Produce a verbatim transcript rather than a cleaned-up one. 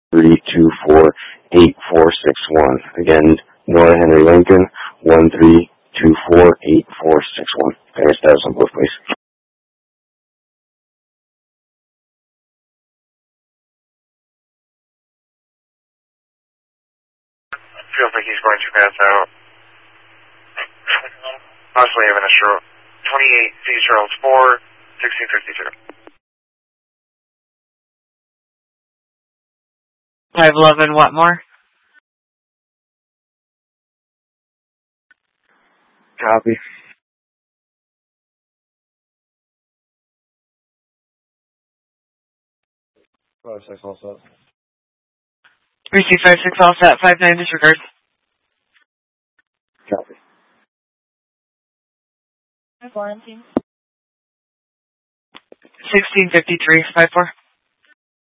three two four eight four six one. Again, Nora Henry Lincoln, one three two four eight four six one. Fire status on both, please. Feels like he's going to pass out. Possibly having a stroke. twenty-eight C Charles four, sixteen fifty-two. five eleven Whatmore. Copy. five six all set. Receive five six all set, five nine disregard. Copy. sixteen fifty-three, five four.